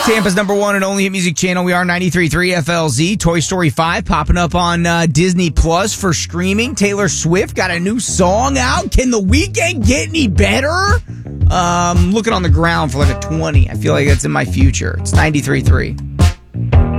Tampa's number one and only hit music channel. We are 93.3 FLZ. Toy Story 5 popping up on Disney Plus for streaming. Taylor Swift got a new song out. Can The Weeknd get any better? Looking on the ground for like a 20. I feel like that's in my future. It's 93.3.